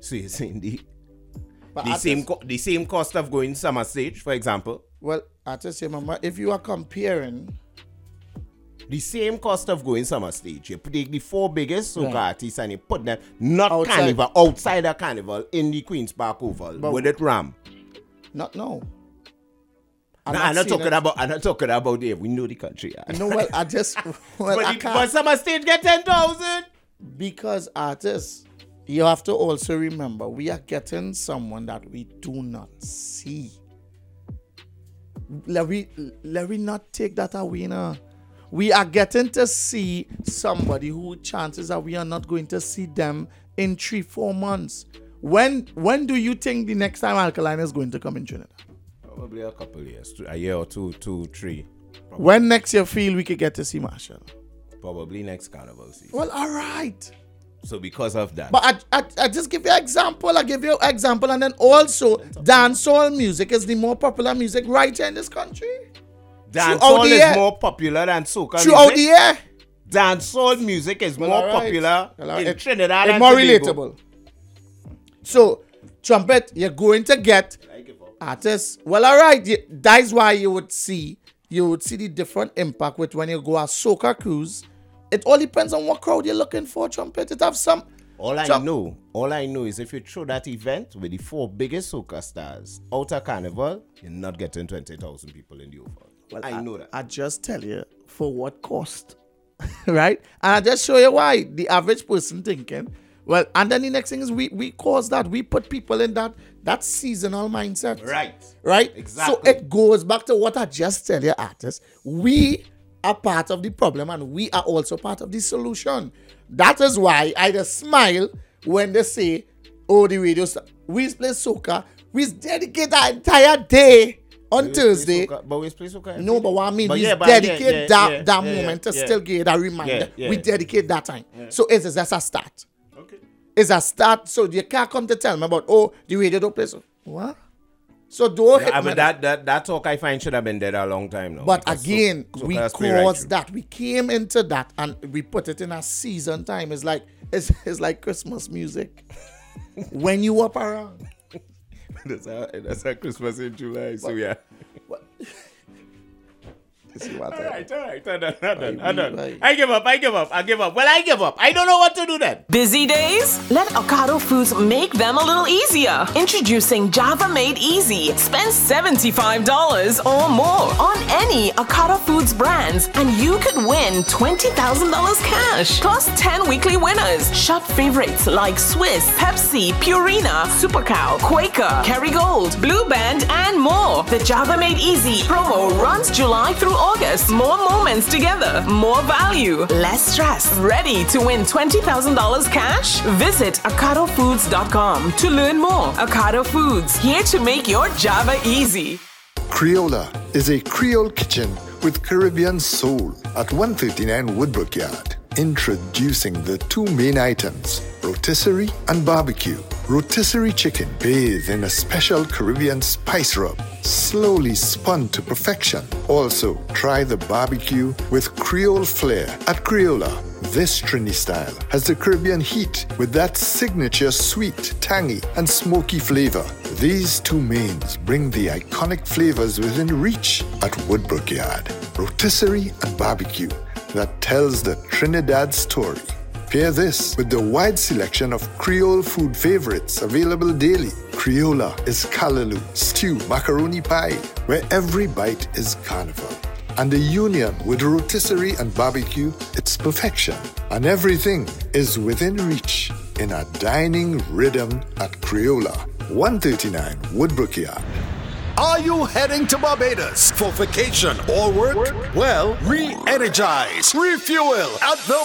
So you're saying the same cost of going summer stage, for example? Well, artists, remember, if you are comparing... The same cost of going summer stage. You take the 4 biggest soca artists and you put them, not outside. Carnival, outside the carnival, in the Queen's Park Oval. But with it ram. No. I'm not talking about there. We know the country. No, well, I just... Well, but summer stage get 10,000. Because artists, you have to also remember, we are getting someone that we do not see. Let we not take that away now. We are getting to see somebody who chances are we are not going to see them in 3-4 months. When do you think the next time Alkaline is going to come in Trinidad? Probably a couple of years, a year or two, 3. Probably. When next year feel we could get to see Marshall? Probably next carnival season. Well, all right. So because of that. But I just give you an example. I give you an example. And then also, dancehall music is the more popular music right here in this country. Dancehall is more popular than soca throughout the year. Dancehall music is more popular in Trinidad and more relatable. So, trumpet, you're going to get artists. Well, all right. That's why you would see the different impact with when you go a soca cruise. It all depends on what crowd you're looking for, trumpet. It have some. All I know is if you throw that event with the 4 biggest soca stars out of carnival, you're not getting 20,000 people in the oval. Well, I know that. I just tell you for what cost, right? And I just show you why the average person thinking. Well, and then the next thing is we cause that. We put people in that seasonal mindset. Right? Exactly. So it goes back to what I just tell you, artists. We are part of the problem and we are also part of the solution. That is why I just smile when they say, oh, the radio star. We play soca. We dedicate our entire day on Thursday. But we play soca. No, but what I mean, we dedicate that moment to still get a reminder. We dedicate that time. Yeah. So that's a start. Okay. It's a start. So you can't come to tell me about, oh, the radio don't play soca. What? So don't hit me. That talk I find should have been dead a long time now. But again, we caused that. We came into that and we put it in a season time. It's like Christmas music. When you up around. That's how Christmas in July. So yeah. All right. I give up. Well, I give up. I don't know what to do then. Busy days? Let Ocado Foods make them a little easier. Introducing Java Made Easy. Spend $75 or more on any Ocado Foods brands and you could win $20,000 cash. Plus 10 weekly winners. Shop favorites like Swiss, Pepsi, Purina, Super Cow, Quaker, Kerrygold, Blue Band, and more. The Java Made Easy promo runs July through August. More moments together, more value, less stress. Ready to win $20,000 cash? Visit OcadoFoods.com to learn more. Ocado Foods, here to make your Java easy. Creola is a Creole kitchen with Caribbean soul at 139 Woodbrook Yard. Introducing the 2 main items, rotisserie and barbecue. Rotisserie chicken bathed in a special Caribbean spice rub, slowly spun to perfection. Also, try the barbecue with Creole flair at Creola. This Trini style has the Caribbean heat with that signature sweet, tangy, and smoky flavor. These 2 mains bring the iconic flavors within reach at Woodbrook Yard. Rotisserie and barbecue that tells the Trinidad story. Pair this with the wide selection of Creole food favorites available daily. Creola is callaloo, stew, macaroni pie, where every bite is carnival. And the union with rotisserie and barbecue, it's perfection. And everything is within reach in a dining rhythm at Creola, 139 Woodbrook Yard. Are you heading to Barbados for vacation or work? Well, re-energize, refuel at the